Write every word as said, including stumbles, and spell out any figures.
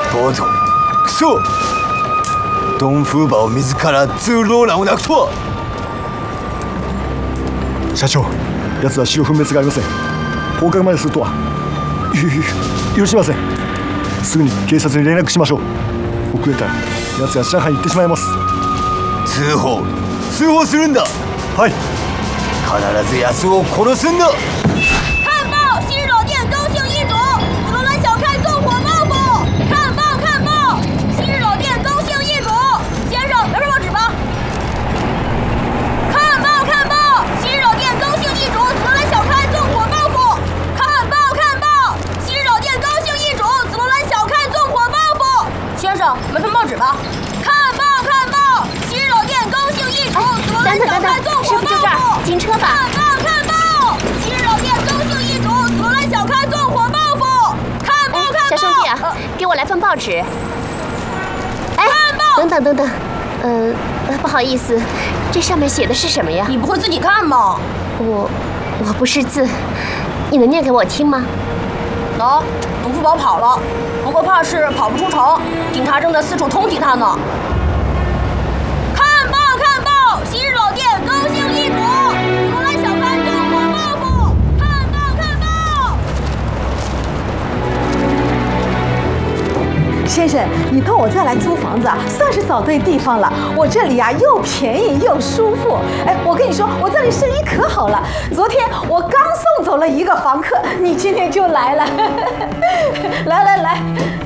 ボート、クソ！ドンフーバーを自ら通ローランを泣くとは。 社長、奴は死を分別がありません。放課後までするとは。許しません。すぐに警察に連絡しましょう。遅れたら奴が上海に行ってしまいます。 通報通報するんだ。 はい。 必ず安を殺すんだ。 看报，西日老店高姓一主，紫罗兰小开纵火报复。看报看报，西日老店高姓一主，先生拿份报纸吧。看报看报，西日老店高姓一主，紫罗兰小开纵火报复。看报看报，西日老店高姓一主，紫罗兰小开纵火报复。先生，拿份报纸吧。看报看报，西日老店高姓一主，紫罗兰小开纵火报复。 师傅就这儿，停车吧。 看报看报，西日老店高姓一主，紫罗兰小开纵火报复。看报看报， 小兄弟啊，给我来份报纸。哎，等等等等，呃，不好意思，这上面写的是什么呀？ 你不会自己看吗？ 我我不识字，你能念给我听吗？ 喏，董福宝跑了，不过怕是跑不出城，警察正在四处通缉他呢。看报看报，西日老店高姓一主，紫罗兰小开纵火报复。看报看报。 先生，你到我这儿来租房子啊，算是找对地方了。我这里啊又便宜又舒服。哎，我跟你说，我这里生意可好了。昨天我刚送走了一个房客，你今天就来了。来来来。